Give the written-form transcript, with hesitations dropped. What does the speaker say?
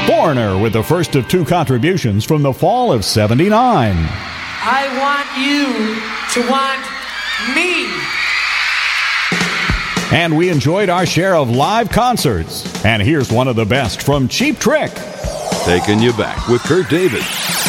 Foreigner with the first of two contributions from the fall of '79. I want you to want me. And we enjoyed our share of live concerts. And here's one of the best from Cheap Trick. Taking You Back with Kurt David.